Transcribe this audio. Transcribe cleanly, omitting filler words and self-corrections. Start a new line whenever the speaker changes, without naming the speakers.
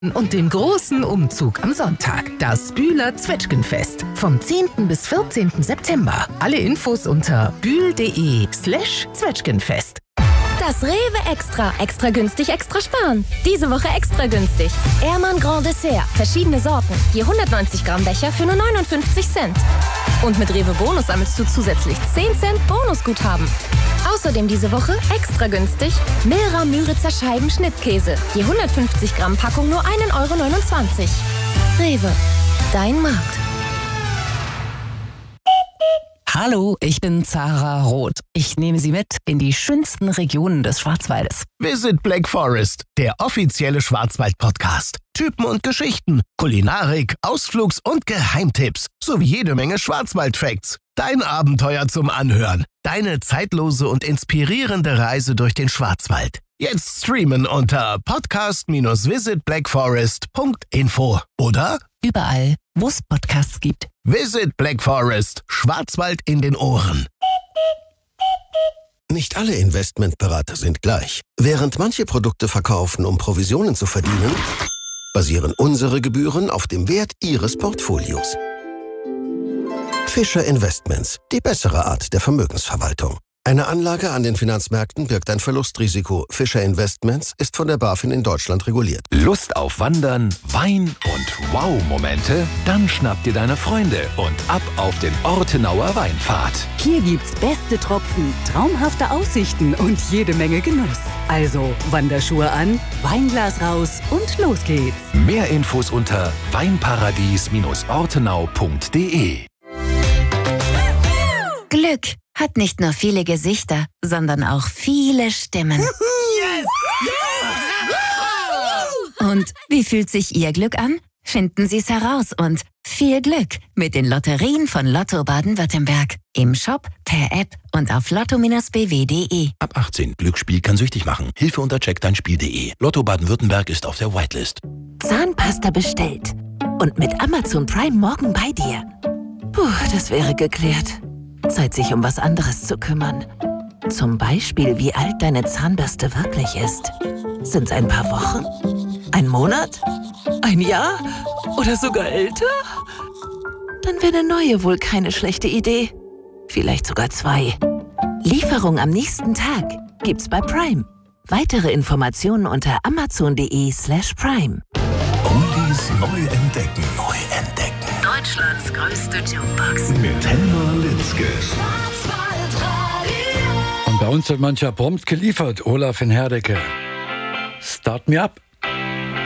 und dem großen Umzug am Sonntag. Das Bühler Zwetschgenfest vom 10. bis 14. September. Alle Infos unter bühl.de/Zwetschgenfest.
Das Rewe Extra. Extra günstig, extra sparen. Diese Woche extra günstig. Ehrmann Grand Dessert. Verschiedene Sorten. Je 190 Gramm Becher für nur 59 Cent. Und mit Rewe Bonus sammelst du zusätzlich 10 Cent Bonusguthaben. Außerdem diese Woche extra günstig Milra Müritzer Scheiben Schnittkäse. Je 150 Gramm Packung nur 1,29 €. Rewe. Dein Markt.
Hallo, ich bin Zara Roth. Ich nehme Sie mit in die schönsten Regionen des Schwarzwaldes.
Visit Black Forest, der offizielle Schwarzwald-Podcast. Typen und Geschichten, Kulinarik, Ausflugs- und Geheimtipps sowie jede Menge Schwarzwald-Facts. Dein Abenteuer zum Anhören. Deine zeitlose und inspirierende Reise durch den Schwarzwald. Jetzt streamen unter podcast-visitblackforest.info oder
Überall, wo es Podcasts gibt.
Visit Black Forest, Schwarzwald in den Ohren.
Nicht alle Investmentberater sind gleich. Während manche Produkte verkaufen, um Provisionen zu verdienen, basieren unsere Gebühren auf dem Wert Ihres Portfolios. Fischer Investments, die bessere Art der Vermögensverwaltung. Eine Anlage an den Finanzmärkten birgt ein Verlustrisiko. Fischer Investments ist von der BaFin in Deutschland reguliert.
Lust auf Wandern, Wein und Wow-Momente? Dann schnapp dir deine Freunde und ab auf den Ortenauer Weinpfad.
Hier gibt's beste Tropfen, traumhafte Aussichten und jede Menge Genuss. Also Wanderschuhe an, Weinglas raus und los geht's.
Mehr Infos unter weinparadies-ortenau.de.
Glück hat nicht nur viele Gesichter, sondern auch viele Stimmen.
Yes!
Und wie fühlt sich Ihr Glück an? Finden Sie es heraus und viel Glück mit den Lotterien von Lotto Baden-Württemberg. Im Shop, per App und auf lotto-bw.de.
Ab 18. Glücksspiel kann süchtig machen. Hilfe unter checkdeinspiel.de. Lotto Baden-Württemberg ist auf der Whitelist.
Zahnpasta bestellt. Und mit Amazon Prime morgen bei dir. Puh, das wäre geklärt. Zeit, sich um was anderes zu kümmern. Zum Beispiel, wie alt deine Zahnbürste wirklich ist. Sind es ein paar Wochen? Ein Monat? Ein Jahr? Oder sogar älter? Dann wäre eine neue wohl keine schlechte Idee. Vielleicht sogar 2. Lieferung am nächsten Tag gibt's bei Prime. Weitere Informationen unter amazon.de/Prime.
Oldies neu entdecken. Neu entdecken.
Deutschlands größte Jukebox.
Mit Helma Litzke.
Und bei uns wird mancher prompt geliefert. Olaf in Herdecke. Start me up.